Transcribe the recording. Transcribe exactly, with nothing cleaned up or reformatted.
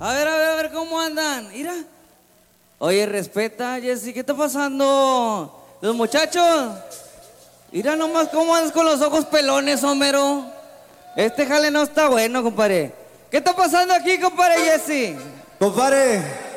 A ver, a ver, a ver cómo andan. Mira. Oye, respeta, Jessy, ¿qué está pasando? Los muchachos. Mira nomás cómo andas con los ojos pelones, Homero. Este jale no está bueno, compadre. ¿Qué está pasando aquí, compadre Jessy? Compadre.